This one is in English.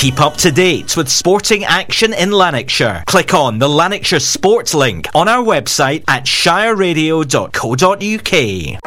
Keep up to date with sporting action in Lanarkshire. Click on the Lanarkshire Sports link on our website at shireradio.co.uk.